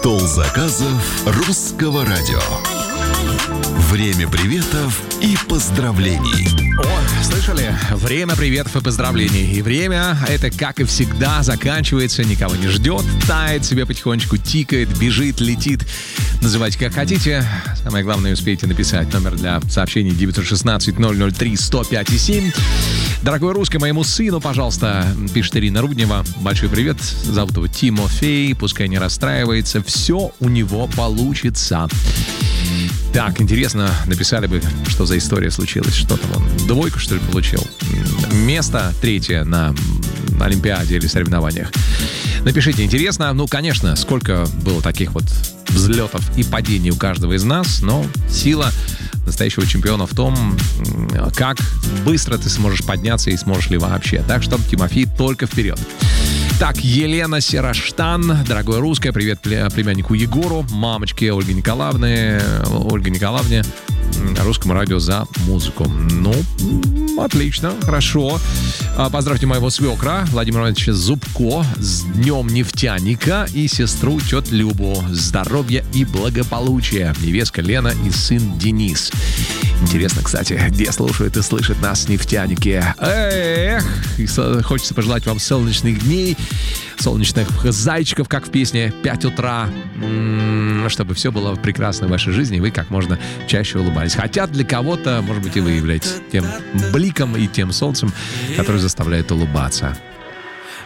Стол заказов русского радио. Время приветов и поздравлений. О, слышали? Время приветов и поздравлений. И время, это, как и всегда, заканчивается, никого не ждет, тает себе потихонечку, тикает, бежит, летит. Называйте как хотите. Самое главное, успейте написать. Номер для сообщений 916-003-105-7. Дорогой русский, моему сыну, пожалуйста, пишет Ирина Руднева. Большой привет. Зовут его Тимофей. Пускай не расстраивается. Все у него получится. Так, интересно, написали бы, что за история случилась. Что там он, двойку, что ли, получил? Место 3 на Олимпиаде или соревнованиях. Напишите, интересно. Ну, конечно, сколько было таких вот взлетов и падений у каждого из нас, но сила настоящего чемпиона в том, как быстро ты сможешь подняться и сможешь ли вообще. Так что, Тимофей, только вперед. Так, Елена Сераштан, дорогое русское, привет племяннику Егору, мамочке Ольге Николаевне, русскому радио за музыку. Ну, отлично, хорошо. Поздравьте моего свекра Владимира Ивановича Зубко с Днем нефтяника и сестру тетю Любу. Здоровья и благополучия. Невестка Лена и сын Денис. Интересно, кстати, где слушают и слышат нас нефтяники. Эх, хочется пожелать вам солнечных дней, солнечных зайчиков, как в песне «5 утра», чтобы все было прекрасно в вашей жизни, и вы как можно чаще улыбались. Хотя для кого-то, может быть, и вы являетесь тем бликом и тем солнцем, который заставляет улыбаться.